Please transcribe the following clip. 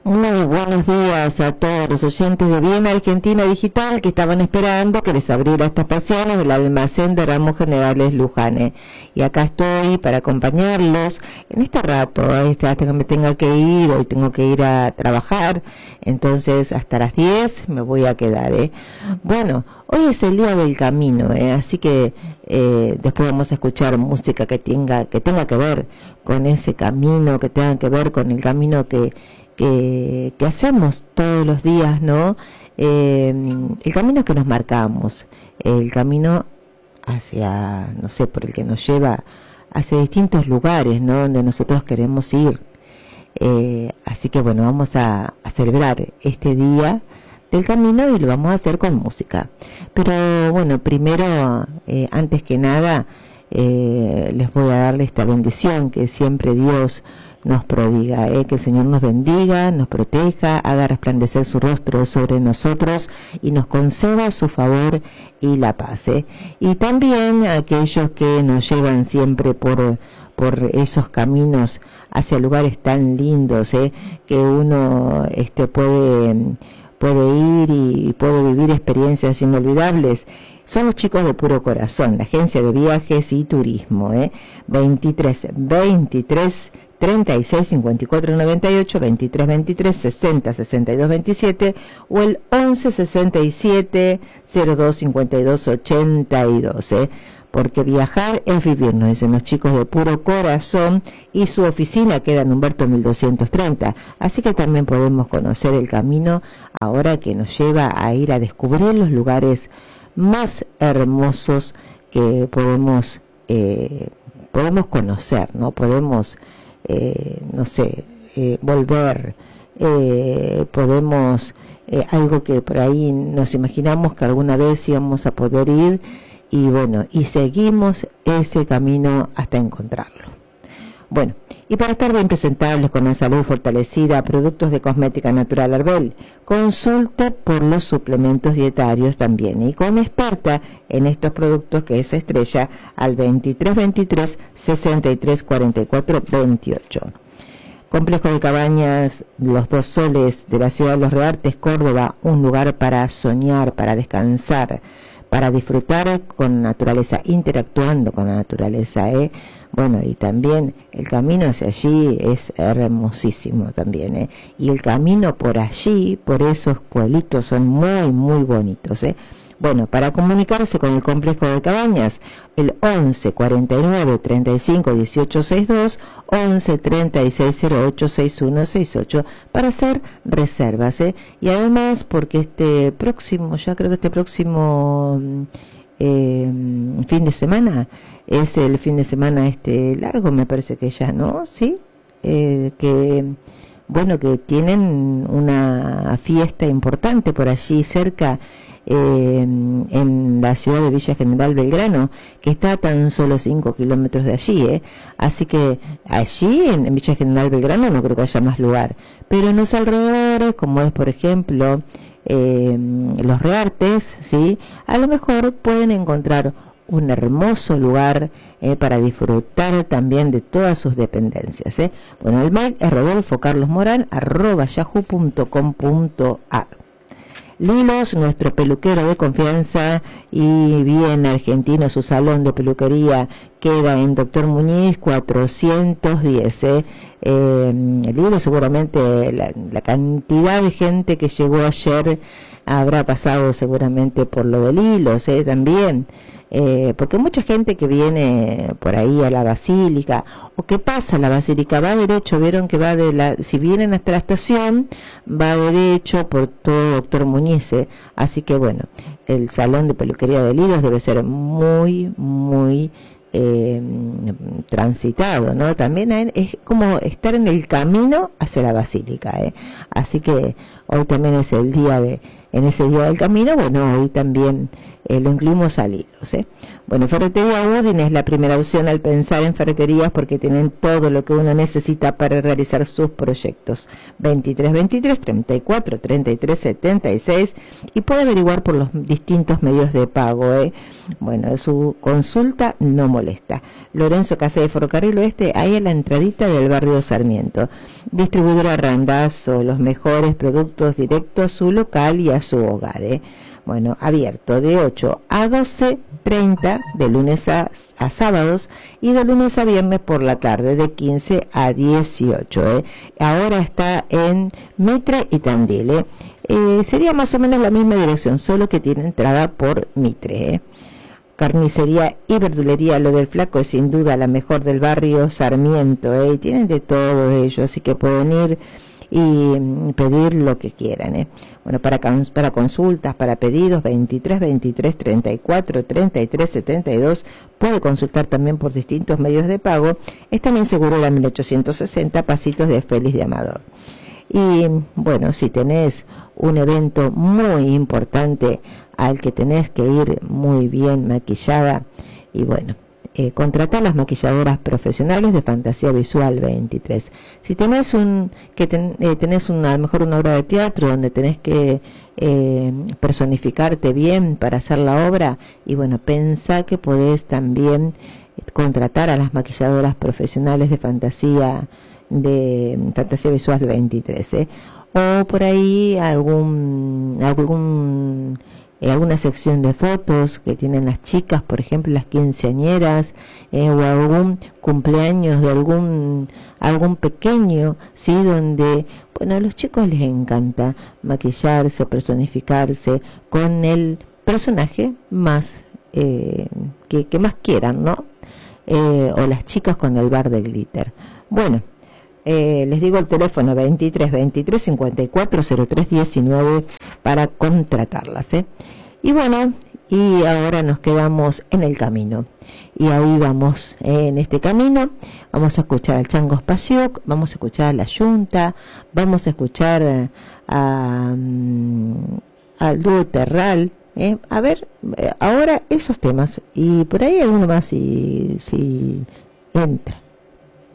Muy buenos días a todos los oyentes de Bien Argentina Digital que estaban esperando que les abriera estas persianas del almacén de Ramos Generales Luján. Y acá estoy para acompañarlos en este rato, hasta que me tenga que ir, hoy tengo que ir a trabajar, entonces hasta las 10 me voy a quedar. Bueno, hoy es el día del camino, así que después vamos a escuchar música que tenga que ver con ese camino, que tenga que ver con el camino que hacemos todos los días, ¿no? El camino que nos marcamos, el camino hacia, no sé, por el que nos lleva hacia distintos lugares, ¿no? Donde nosotros queremos ir. Así que bueno, vamos a celebrar este día del camino y lo vamos a hacer con música. Pero bueno, primero, antes que nada, les voy a darle esta bendición que siempre Dios nos prodiga, que el Señor nos bendiga, nos proteja, haga resplandecer su rostro sobre nosotros y nos conceda su favor y la paz. Y también a aquellos que nos llevan siempre por esos caminos hacia lugares tan lindos, que uno puede ir y puede vivir experiencias inolvidables. Son los chicos de Puro Corazón, la agencia de viajes y turismo, 23 36 54 98, 23 23 60 62 27 o el 11 67 02 52 82, porque viajar es vivir, nos dicen los chicos de Puro Corazón, y su oficina queda en Humberto 1230, así que también podemos conocer el camino ahora que nos lleva a ir a descubrir los lugares más hermosos que podemos conocer, ¿no? Podemos volver, podemos, algo que por ahí nos imaginamos que alguna vez íbamos a poder ir, y bueno, y seguimos ese camino hasta encontrarlo. Bueno, y para estar bien presentables, con la salud fortalecida, productos de cosmética natural Arbel, consulte por los suplementos dietarios también, y con experta en estos productos, que es Estrella, al 23 23 63 44 28. Complejo de Cabañas Los Dos Soles de la ciudad de Los Reartes, Córdoba, un lugar para soñar, para descansar, para disfrutar con naturaleza, interactuando con la naturaleza, Bueno, y también el camino hacia allí es hermosísimo también, Y el camino por allí, por esos pueblitos, son muy, muy bonitos, Bueno, para comunicarse con el Complejo de Cabañas, el 11 49 35 18 62, 11 36 08 61 68, para hacer reservas, Y además, porque este próximo fin de semana, es el fin de semana largo, me parece que ya, ¿no? Sí, que tienen una fiesta importante por allí cerca, en la ciudad de Villa General Belgrano, que está a tan solo 5 kilómetros de allí, así que allí en Villa General Belgrano no creo que haya más lugar, pero en los alrededores, como es por ejemplo Los Reartes, ¿sí? A lo mejor pueden encontrar un hermoso lugar para disfrutar también de todas sus dependencias. Bueno, el mail es rodolfocarlosmoran@yahoo.com.ar. Lilos, nuestro peluquero de confianza y bien argentino, su salón de peluquería queda en Doctor Muñiz 410. Lilos, seguramente la cantidad de gente que llegó ayer habrá pasado seguramente por lo de Lilos, también. Porque mucha gente que viene por ahí a la Basílica, o que pasa a la Basílica, va derecho, vieron que va si vienen hasta la estación, va derecho por todo Doctor Muñiz, así que bueno, el salón de peluquería de Lilos debe ser muy, muy transitado, ¿no? También es como estar en el camino hacia la Basílica, así que hoy también es el día en ese día del camino, bueno, hoy también lo incluimos al hilo, ¿sí? Bueno, Ferretería Udin es la primera opción al pensar en ferreterías porque tienen todo lo que uno necesita para realizar sus proyectos. 23 23 34 33 76 y puede averiguar por los distintos medios de pago, ¿eh? Bueno, su consulta no molesta. Lorenzo Casé de Ferrocarril Oeste, ahí en la entradita del barrio Sarmiento. Distribuidora Randazzo, los mejores productos directos a su local y a su hogar, ¿eh? Bueno, abierto de 8 a 12:30 de lunes a sábados y de lunes a viernes por la tarde de 15 a 18. Ahora está en Mitre y Tandil. Sería más o menos la misma dirección, solo que tiene entrada por Mitre. Carnicería y verdulería Lo del Flaco es sin duda la mejor del barrio Sarmiento. Y tienen de todo ello, así que pueden ir y pedir lo que quieran. Bueno, para consultas, para pedidos, 23 23 34 33 72. Puede consultar también por distintos medios de pago. Están en Segurola 1860, Pasitos de Félix de Amador. Y bueno, si tenés un evento muy importante al que tenés que ir muy bien maquillada, y bueno, contratar las maquilladoras profesionales de Fantasía Visual 23. Si tenés tenés a lo mejor una obra de teatro donde tenés que personificarte bien para hacer la obra, y bueno, pensá que podés también contratar a las maquilladoras profesionales de Fantasía Visual 23, o por ahí alguna sección de fotos que tienen las chicas, por ejemplo las quinceañeras, o algún cumpleaños de algún pequeño, sí, donde bueno, a los chicos les encanta maquillarse, personificarse con el personaje más que más quieran, ¿no? O las chicas con el bar de glitter. Bueno, les digo el teléfono 23 23 54 03 19 para contratarlas, y bueno, y ahora nos quedamos en el camino, y ahí vamos, en este camino vamos a escuchar al Chango Spasiuk, vamos a escuchar a la Yunta, vamos a escuchar al dúo Terral, a ver, ahora esos temas, y por ahí alguno más si entra.